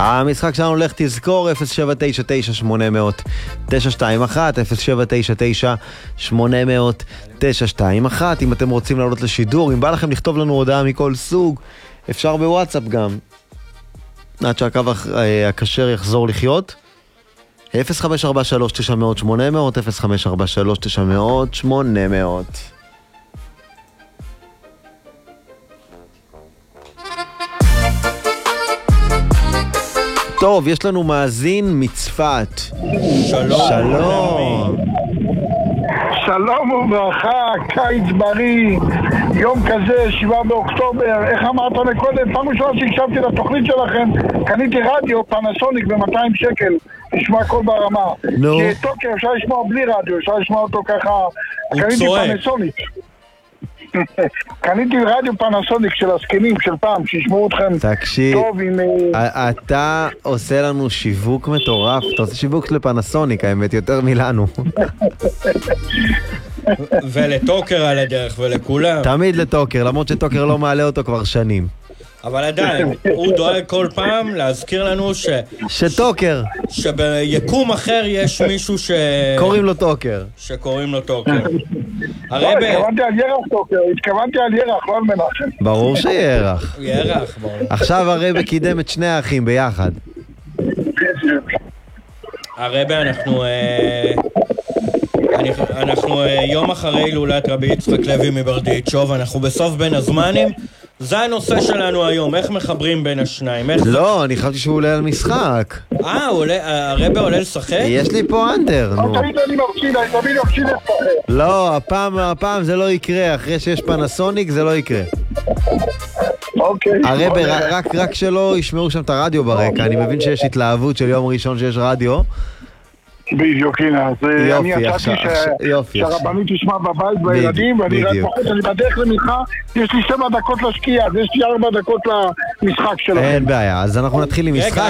המשחק שלנו הולך תזכור 0799800-921 0799800-921 אם אתם רוצים לעלות לשידור, אם בא לכם לכתוב לנו הודעה מכל סוג, אפשר בוואטסאפ גם עד שהקו הכשר יחזור לחיות. 0543-900-800 0543-900-800. טוב, יש לנו מאזין מצפת. שלום. שלום וברכה, קיץ בריא, יום כזה, 7 באוקטובר, איך אמרת מקודם? פעם ראשונה שהקשבתי לתוכנית שלכם, קניתי רדיו פנסוניק ב-200 שקל, לשמוע הכל ברמה. כי טוקר אפשר לשמוע בלי רדיו, אפשר לשמוע אותו ככה, קניתי פנסוניק. קניתי רדיו פנסוניק של הסקנים של פעם, שישמעו אתכם טוב עם... אתה עושה לנו שיווק מטורף, אתה עושה שיווק לפנסוניק, האמת, יותר מלנו. ולטוקר על הדרך ולכולם. תמיד לטוקר, למרות שטוקר לא מעלה אותו כבר שנים. אבל עדיין, הוא דואג כל פעם להזכיר לנו שטוקר. שביקום אחר יש מישהו קוראים לו טוקר. שקוראים לו טוקר. התכוונתי על ירח טוקר, התכוונתי על ירח, לא על מנחם. ברור שירח. ירח, ברור. עכשיו הרבי קידם את שני האחים ביחד. הרבי, אנחנו יום אחרי הילולת רבי יצחק לוי מברדיצ'וב, אנחנו בסוף בין הזמנים. זה הנושא שלנו היום, איך מחברים בין השניים? לא, אני חשבתי שהוא עולה על משחק. הרבי עולה לשחק? יש לי פה אנדר, נו. תמיד אני מפסיד לשחק. לא, הפעם זה לא יקרה, אחרי שיש פנסוניק זה לא יקרה. אוקיי. הרבי, רק שלא ישמעו שם את הרדיו ברקע, אני מבין שיש התלהבות של יום ראשון שיש רדיו. בדיוק, הנה, אז אני יצאתי שהרבנית תשמע בבית בילדים, ואני רק בחוץ, אני בדרך למנחה, יש לי 7 דקות לשקיעה, אז יש לי 4 דקות למשחק שלנו. אין בעיה, אז אנחנו נתחיל עם משחק.